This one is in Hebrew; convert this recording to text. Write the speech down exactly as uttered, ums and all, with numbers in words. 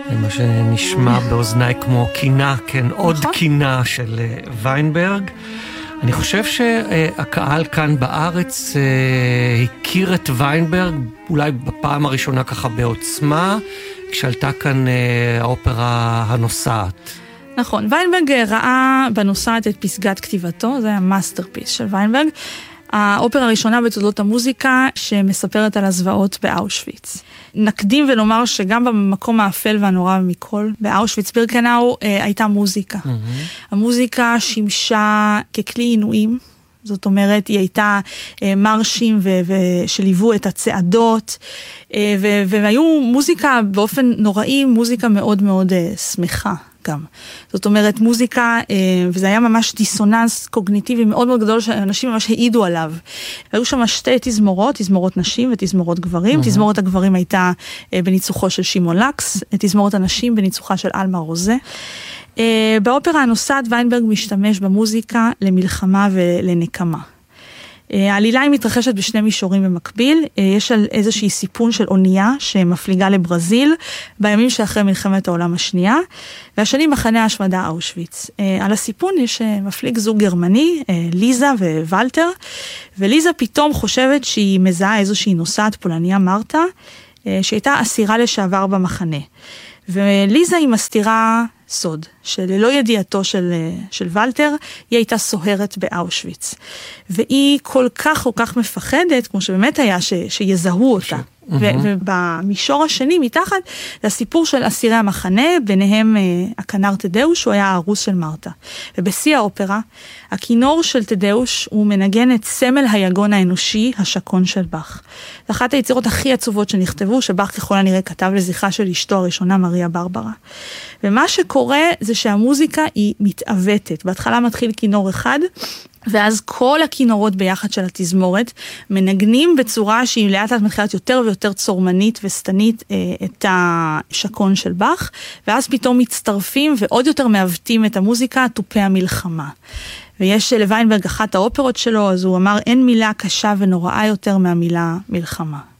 מה שנשמע באוזניי כמו קינה, כן, עוד קינה של ויינברג. אני חושב שהקהל כאן בארץ הכיר את ויינברג אולי בפעם הראשונה ככה בעוצמה, כשעלתה כאן האופרה הנוסעת. נכון, ויינברג ראה בנוסעת את פסגת כתיבתו, זה היה מאסטרפיס של ויינברג, האופרה הראשונה בתולדות המוזיקה שמספרת על הזוועות באושוויץ. נקדים ונאמר שגם במקום האפל והנורא מכל, באושוויץ בירקנאו הייתה מוזיקה. Mm-hmm. המוזיקה שימשה ככלי עינויים, זאת אומרת, היא הייתה מרשים ו- ו- שליוו את הצעדות, ו- והיו מוזיקה באופן נוראי, מוזיקה מאוד מאוד שמחה. גם. זאת אומרת, מוזיקה, וזה היה ממש דיסוננס קוגניטיבי מאוד מאוד גדול, שאנשים ממש העידו עליו. היו שם שתי תזמורות, תזמורות נשים ותזמורות גברים. Mm-hmm. תזמורת הגברים הייתה בניצוחו של שמעון לקס, תזמורת הנשים בניצוחה של אלמה רוזה. באופרה הנוסעת, ויינברג משתמש במוזיקה למלחמה ולנקמה. העלילה היא מתרחשת בשני מישורים במקביל, יש על איזושהי סיפון של אונייה שמפליגה לברזיל בימים שאחרי מלחמת העולם השנייה, והשני מחנה ההשמדה אושוויץ. על הסיפון יש מפליג זוג גרמני, ליזה ווולטר, וליזה פתאום חושבת שהיא מזהה איזושהי נוסעת פולניה מרתה, שהייתה אסירה לשעבר במחנה. וליזה היא מסתירה סוד, שללא ידיעתו של, של ולטר, היא הייתה סוהרת באושוויץ. והיא כל כך כל כך מפחדת, כמו שבאמת היה, ש, שיזהו אותה. Mm-hmm. ו, ובמישור השני, מתחת, זה הסיפור של אסירי המחנה, ביניהם הכנר תדאוש, הוא היה הארוס של מרתה. ובשיא האופרה, הכינור של תדאוש, הוא מנגן את סמל היגון האנושי, השקון של באך. זו אחת היצירות הכי עצובות שנכתבו, שבאך ככל הנראה כתב לזכרה של אשתו הראשונה, מריה ברברה. ומה שקורה זה שהמוזיקה היא מתעוותת. בהתחלה מתחיל כינור אחד, ואז כל הכינורות ביחד של התזמורת מנגנים בצורה שהיא לאט לאט מתחילת יותר ויותר צורמנית וסתנית את השקון של באך, ואז פתאום מצטרפים ועוד יותר מעוותים את המוזיקה, תופי המלחמה. ויש לויינברג אחת האופרות שלו, אז הוא אמר, אין מילה קשה ונוראה יותר מהמילה מלחמה.